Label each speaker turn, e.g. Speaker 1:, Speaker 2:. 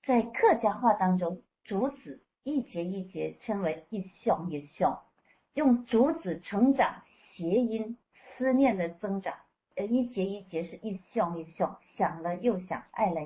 Speaker 1: 在客家话当中，竹子一节一节称为一巷一巷，用竹子成长谐音，思念的增长。一节一节是一巷一巷，想了又想，爱了